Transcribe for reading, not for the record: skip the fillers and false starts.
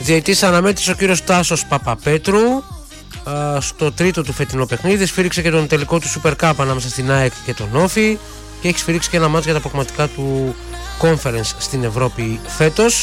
Διαιτητής αναμέτρησε ο κύριος Τάσος Παπαπέτρου στο τρίτο του φετινό παιχνίδι. Σφύριξε και τον τελικό του Super Cup ανάμεσα στην ΑΕΚ και τον Όφη και έχει σφυρίξει και ένα μάτς για τα προγραμματικά του Conference στην Ευρώπη φέτος.